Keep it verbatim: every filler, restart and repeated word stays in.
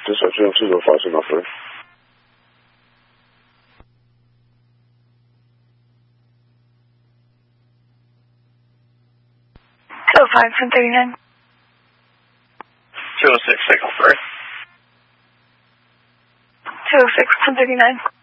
持手续用这种方式吗？不是。 two oh five, ten thirty-nine. two oh six, cycle first. two oh six, ten thirty-nine.